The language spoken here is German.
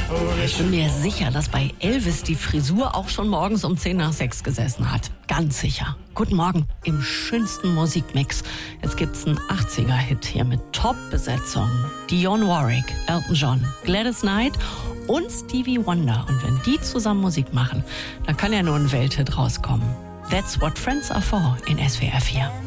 Ich bin mir sicher, dass bei Elvis die Frisur auch schon morgens um 5:50 gesessen hat. Ganz sicher. Guten Morgen im schönsten Musikmix. Jetzt gibt's einen 80er-Hit hier mit Top-Besetzung. Dionne Warwick, Elton John, Gladys Knight und Stevie Wonder. Und wenn die zusammen Musik machen, dann kann ja nur ein Welthit rauskommen. That's what friends are for in SWR 4.